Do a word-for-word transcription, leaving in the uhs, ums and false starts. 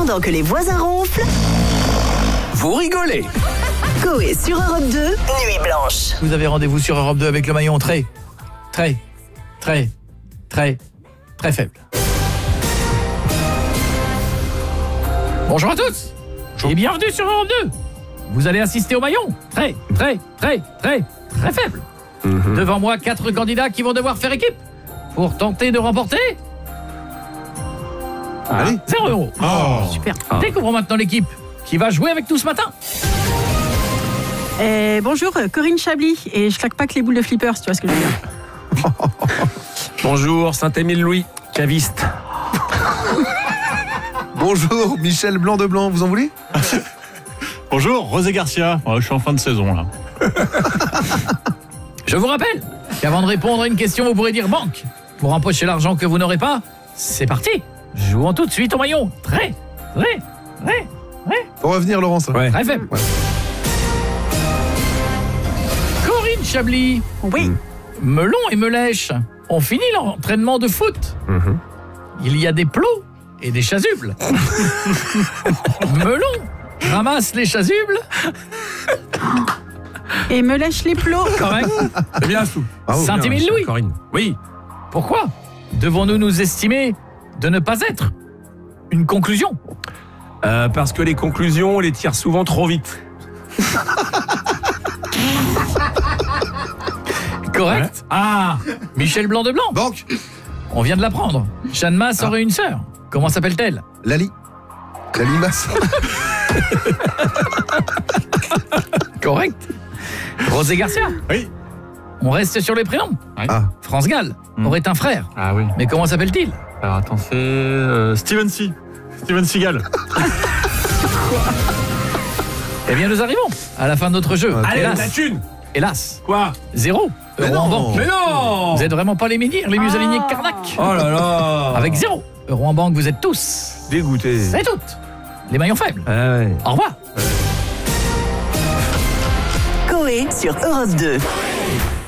Pendant que les voisins ronflent, vous rigolez. Coé sur Europe deux, Nuit Blanche. Vous avez rendez-vous sur Europe deux avec le maillon très, très, très, très, très faible. Bonjour à tous. Bonjour. Et bienvenue sur Europe deux. Vous allez assister au maillon très, très, très, très, très faible. Mmh. Devant moi, quatre candidats qui vont devoir faire équipe pour tenter de remporter ah. zéro euro. Oh. Super. Oh. Découvrons maintenant l'équipe qui va jouer avec nous ce matin. Eh, bonjour, Corinne Chablis. Et je claque pas que les boules de flipper, si tu vois ce que je veux dire. Bonjour, Saint-Émile-Louis, caviste. Bonjour, Michel Blanc de Blanc, vous en voulez? Bonjour, Rosé Garcia. Oh, je suis en fin de saison, là. Je vous rappelle qu'avant de répondre à une question, vous pourrez dire banque. Pour empocher l'argent que vous n'aurez pas, c'est parti. Jouons tout de suite au maillon. Très, très, très, très. Faut revenir, Laurence. Ouais. Très faible. Ouais. Corinne Chablis. Oui. Melon et Melèche ont fini leur entraînement de foot. Mm-hmm. Il y a des plots et des chasubles. Melon ramasse les chasubles. Et me lèche les plots. Correct. C'est bien, Sou. Saint-Émile-Louis. Corinne. Oui. Pourquoi devons-nous nous estimer de ne pas être une conclusion? euh, Parce que les conclusions, on les tire souvent trop vite. Correct. Ouais. Ah, Michel Blanc de Blanc. Banque. On vient de l'apprendre. Jeanne Masse ah. aurait une sœur. Comment s'appelle-t-elle? Lali. Lali Masse. Correct. Rosé Garcia. Oui. On reste sur les prénoms. Oui. Ah. France Gall mmh. aurait un frère. Ah oui. Mais comment s'appelle-t-il? Alors attends, c'est euh, Steven C. Steven Seagal. Eh bien, nous arrivons à la fin de notre jeu. Allez, hélas. la thune. Hélas. Quoi? Zéro. Mais euro non. en banque. Mais non. Vous êtes vraiment pas les menhirs, les mieux alignés que Carnac. Oh là là. Avec zéro euro en banque, vous êtes tous dégoûtés. C'est toutes. Les maillons faibles. Ah ouais. Au revoir. Coé sur Europe deux.